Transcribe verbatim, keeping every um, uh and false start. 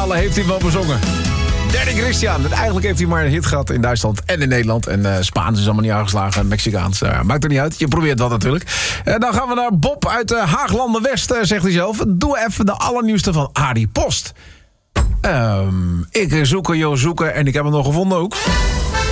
talen heeft hij wel bezongen. Danny Christian. En eigenlijk heeft hij maar een hit gehad in Duitsland en in Nederland. En uh, Spaans is allemaal niet aangeslagen. Mexicaans. Uh, maakt er niet uit. Je probeert wat natuurlijk. En dan gaan we naar Bob uit uh, Haaglanden-West, uh, zegt hij zelf. Doe even de allernieuwste van Arie Post. Um, ik zoeken, joh, zoeken. En ik heb hem nog gevonden ook.